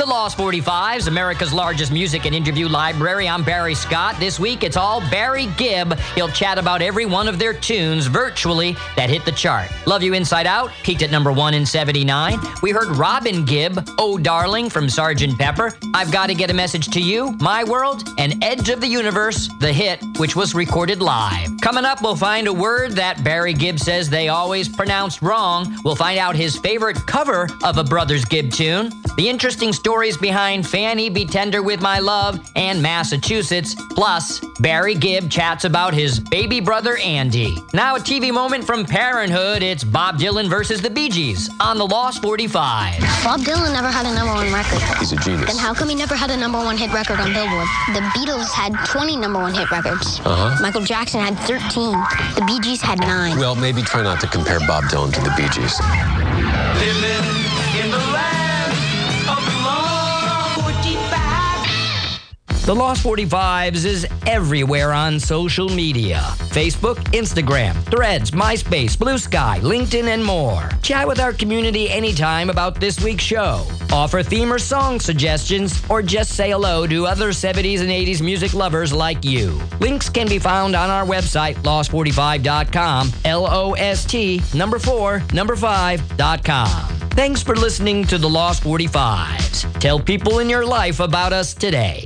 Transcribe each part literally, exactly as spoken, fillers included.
The Lost forty-fives, America's largest music and interview library. I'm Barry Scott. This week, it's all Barry Gibb. He'll chat about every one of their tunes, virtually, that hit the chart. Love You Inside Out peaked at number one in seventy-nine. We heard Robin Gibb, Oh Darling, from Sergeant Pepper. I've Got to Get a Message to You, My World, and Edge of the Universe, the hit, which was recorded live. Coming up, we'll find a word that Barry Gibb says they always pronounced wrong. We'll find out his favorite cover of a Brothers Gibb tune, the interesting stories behind Fanny Be Tender With My Love and Massachusetts. Plus, Barry Gibb chats about his baby brother Andy. Now a T V moment from Parenthood. It's Bob Dylan versus the Bee Gees on the Lost forty-five. Bob Dylan never had a number one record. He's a genius. Then how come he never had a number one hit record on Billboard? The Beatles had twenty number one hit records. Uh-huh. Michael Jackson had thirteen. The Bee Gees had nine. Well, maybe try not to compare Bob Dylan to the Bee Gees. Living in the land of the Lost forty-five. The Lost forty-fives is everywhere on social media. Facebook, Instagram, Threads, MySpace, Blue Sky, LinkedIn, and more. Chat with our community anytime about this week's show. Offer theme or song suggestions, or just say hello to other seventies and eighties music lovers like you. Links can be found on our website, lost forty-five dot com, L O S T, number four, number five, dot com. Thanks for listening to the Lost forty-fives. Tell people in your life about us today.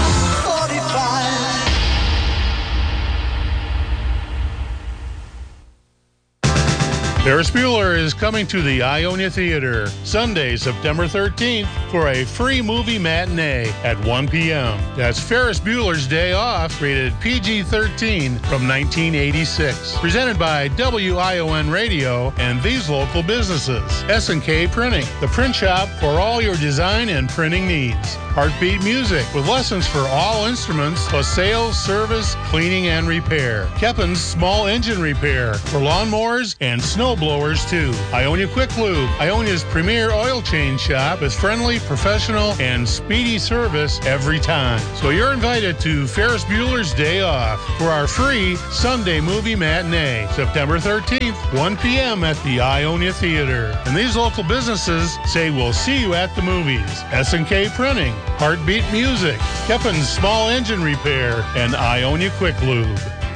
Ferris Bueller is coming to the Ionia Theater Sunday, September thirteenth for a free movie matinee at one p.m. That's Ferris Bueller's Day Off, rated P G thirteen from nineteen eighty-six. Presented by W I O N Radio and these local businesses. S and K Printing, the print shop for all your design and printing needs. Heartbeat Music, with lessons for all instruments, plus sales, service, cleaning, and repair. Keppin's Small Engine Repair for lawnmowers and snow blowers too. Ionia Quick Lube, Ionia's premier oil change shop with friendly, professional, and speedy service every time. So you're invited to Ferris Bueller's Day Off for our free Sunday movie matinee, September thirteenth, one p.m. at the Ionia Theater. And these local businesses say we'll see you at the movies. S and K Printing, Heartbeat Music, Keppin's Small Engine Repair, and Ionia Quick Lube.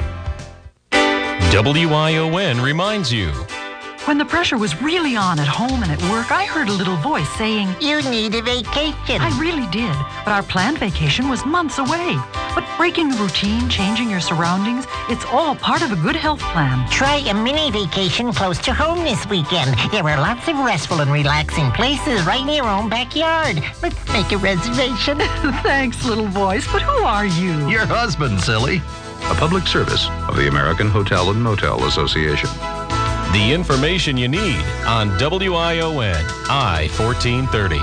W I O N reminds you. When the pressure was really on at home and at work, I heard a little voice saying, "You need a vacation." I really did, but our planned vacation was months away. But breaking the routine, changing your surroundings, it's all part of a good health plan. Try a mini vacation close to home this weekend. There are lots of restful and relaxing places right in your own backyard. Let's make a reservation. Thanks, little voice, but who are you? Your husband, silly. A public service of the American Hotel and Motel Association. The information you need on W I O N I fourteen thirty.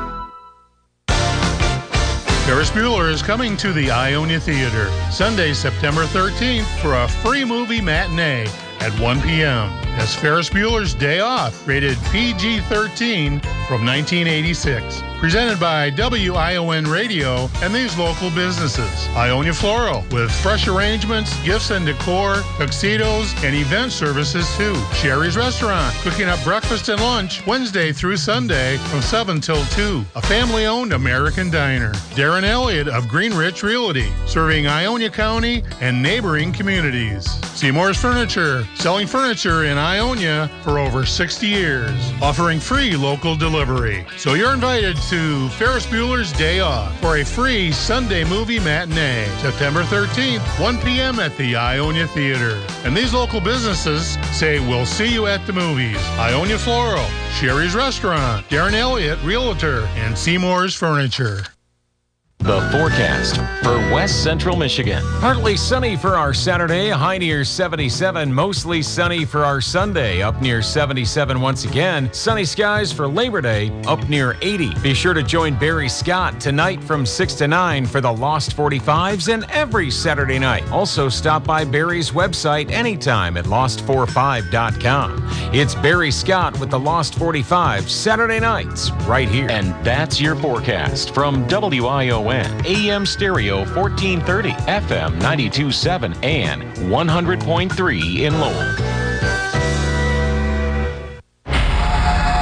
Ferris Bueller is coming to the Ionia Theater Sunday, September thirteenth for a free movie matinee at one p.m. That's Ferris Bueller's Day Off, rated P G thirteen from nineteen eighty-six. Presented by W I O N Radio and these local businesses. Ionia Floral, with fresh arrangements, gifts and decor, tuxedos, and event services too. Sherry's Restaurant, cooking up breakfast and lunch Wednesday through Sunday from seven till two. A family-owned American diner. Darren Elliott of Greenrich Realty, serving Ionia County and neighboring communities. Seymour's Furniture, selling furniture in Ionia for over sixty years, offering free local delivery. So you're invited to Ferris Bueller's Day Off for a free Sunday movie matinee, September thirteenth, one p.m. at the Ionia Theater. And these local businesses say we'll see you at the movies. Ionia Floral, Sherry's Restaurant, Darren Elliott Realtor, and Seymour's Furniture. The forecast for West Central Michigan. Partly sunny for our Saturday, high near seventy-seven. Mostly sunny for our Sunday, up near seventy-seven once again. Sunny skies for Labor Day, up near eighty. Be sure to join Barry Scott tonight from six to nine for the Lost forty-fives and every Saturday night. Also stop by Barry's website anytime at lost forty-five dot com. It's Barry Scott with the Lost forty-fives Saturday nights right here. And that's your forecast from W I O N. A M Stereo fourteen thirty, F M ninety-two point seven, and one hundred point three in Lowell.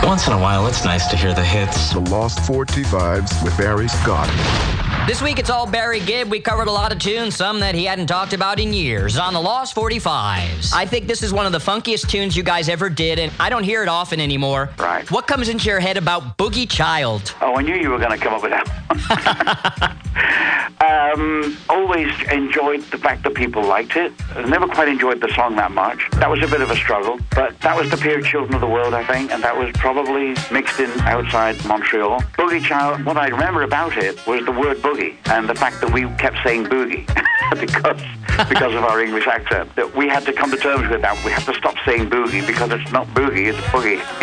once in a while, it's nice to hear the hits. The Lost forty-fives with Barry Scott. This week, it's all Barry Gibb. We covered a lot of tunes, some that he hadn't talked about in years, on the Lost forty-fives. I think this is one of the funkiest tunes you guys ever did, and I don't hear it often anymore. Right. What comes into your head about Boogie Child? Oh, I knew you were going to come up with that one. um, always enjoyed the fact that people liked it. I never quite enjoyed the song that much. That was a bit of a struggle, but that was the period Children of the World, I think, and that was probably mixed in outside Montreal. Boogie Child, what I remember about it was the word boogie and the fact that we kept saying boogie because because of our English accent. That we had to come to terms with that. We had to stop saying boogie because it's not boogie, it's boogie.